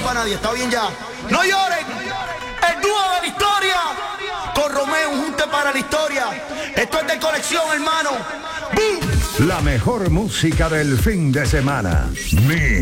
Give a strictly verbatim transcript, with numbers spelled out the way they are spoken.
para nadie, está bien ya. No lloren, el dúo de la historia, con Romeo, un junte para la historia. Esto es de colección, hermano. ¡Bum! La mejor música del fin de semana. Mi